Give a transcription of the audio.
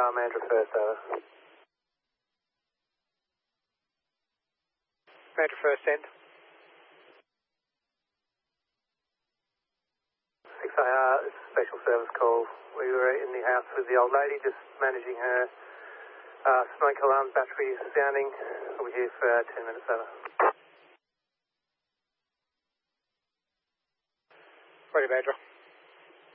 Mandra first, over. Mandra first, send. 6AR, this is a special service call. We were in the house with the old lady, just managing her smoke alarm battery sounding. We'll be here for 10 minutes, over. Ready, Mandra.